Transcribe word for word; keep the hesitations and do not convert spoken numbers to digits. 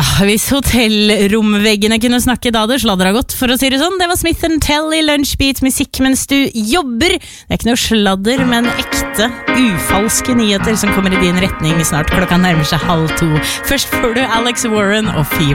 hvis hotellromveggene kunne snakke da det sladra godt, for å si det sånn. Det var Smith and Tell i Lunsjbeat musikk mens du jobber. Det er ikke noe sladder, men ekte, ufalske nyheter som kommer i din retning snart. Klokka nærmer seg halv to. Først får du Alex Warren og Fever.